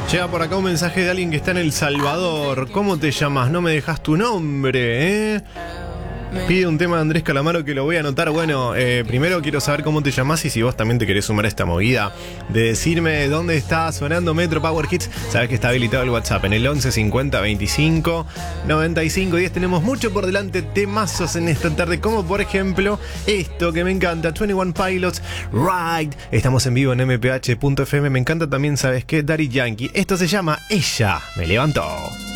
Llega por acá un mensaje de alguien que está en El Salvador. ¿Cómo te llamas? No me dejas tu nombre, ¿eh? Pide un tema de Andrés Calamaro que lo voy a anotar. Bueno, primero quiero saber cómo te llamás y si vos también te querés sumar a esta movida de decirme dónde está sonando Metro Power Hits. Sabés que está habilitado el WhatsApp en el 11 50 25 95 10. Tenemos mucho por delante, temazos en esta tarde, como por ejemplo esto que me encanta, 21 Pilots, Ride. Estamos en vivo en mph.fm. Me encanta también, ¿sabes qué? Daddy Yankee. Esto se llama Ella Me Levantó.